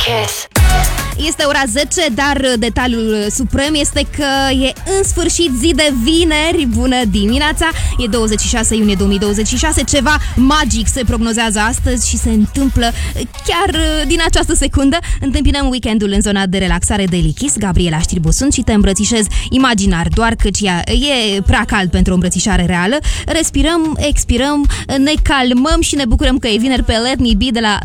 Kiss. Este ora 10, dar detaliul suprem este că e în sfârșit zi de vineri. Bună dimineața! E 26 iunie 2026. Ceva magic se prognozează astăzi și se întâmplă chiar din această secundă. Întâmpinăm weekendul în zona de relaxare Daily Kiss. Gabriela Știrbu sunt și te îmbrățișez imaginar, doar căci e prea cald pentru o îmbrățișare reală. Respirăm, expirăm, ne calmăm și ne bucurăm că e vineri pe Let Me Be de la